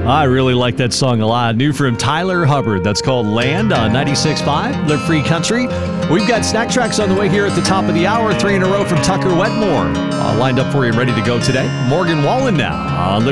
I really like that song a lot. New from Tyler Hubbard. That's called Land on 96.5, Live Free Country. We've got snack tracks on the way here at the top of the hour. 3 in a row from Tucker Wetmore. Lined up for you and ready to go today. Morgan Wallen now on Live